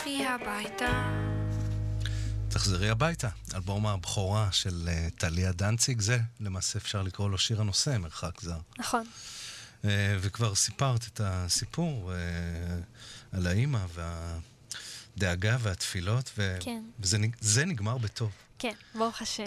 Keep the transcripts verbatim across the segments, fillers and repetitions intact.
תחזרי הביתה. תחזרי הביתה, אלבום הבכורה של uh, טליה דנציג, זה למעשה אפשר לקרוא לו שיר הנושא, מרחק זר. נכון. Uh, וכבר סיפרת את הסיפור uh, על האמא והדאגה והתפילות, ו- כן. וזה זה נגמר בטוב. כן, ברוך השם.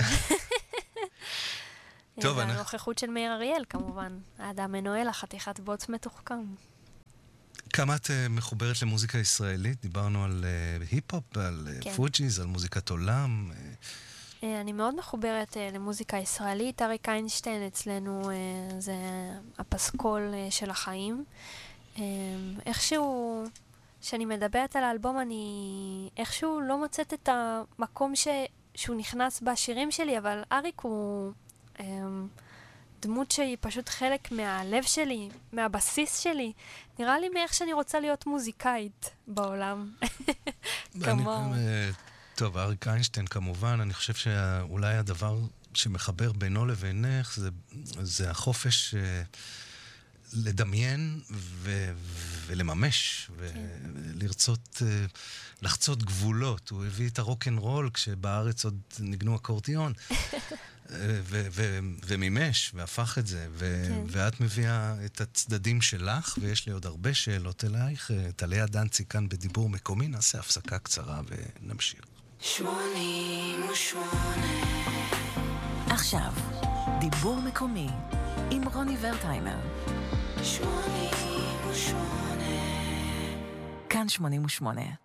טוב, אני... והנוכחות של מאיר אריאל, כמובן. האדם מנועל, החתיכת בוץ מתוחכם. כמה את uh, מחוברת למוזיקה ישראלית? דיברנו על uh, היפ-הופ, על uh, כן. פוג'יז, על מוזיקת עולם. Uh, אני מאוד מחוברת uh, למוזיקה ישראלית. אריק איינשטיין אצלנו uh, זה הפסקול uh, של החיים. Uh, איכשהו, כשאני מדברת על האלבום, אני איכשהו לא מוצאת את המקום ש... שהוא נכנס בשירים שלי, אבל אריק הוא um, דמות שהיא פשוט חלק מהלב שלי, מהבסיס שלי. נראה לי מאיך שאני רוצה להיות מוזיקאית בעולם. כמוהו. טוב, אריק איינשטיין כמובן, אני חושב שאולי הדבר שמחבר בינו לבינך זה, זה החופש לדמיין ו- ולממש ולרצות לחצות גבולות. הוא הביא את הרוק-אנד-רול כשבארץ עוד ניגנו אקורדיון. ו- ו- ומימש, והפך את זה, ו- כן. ואת מביאה את הצדדים שלך, ויש לי עוד הרבה שאלות אלייך. טליה דנציג כאן בדיבור מקומי, נעשה הפסקה קצרה ונמשיך. שמונים ושמונה עכשיו, דיבור מקומי עם רוני ורטהיימר. שמונים ושמונה כאן שמונים ושמונה.